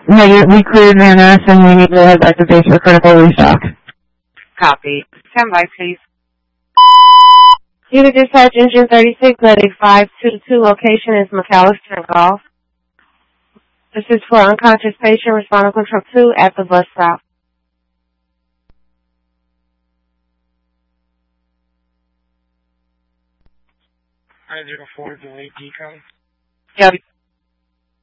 Negative, we cleared Van Ness and we need to head back to base for critical restock. Copy. Stand by, please. Unit dispatch engine 36, medic 522, location is McAllister and Golf. This is for unconscious patient, responding control 2 at the bus stop. 504 delayed decom. Copy.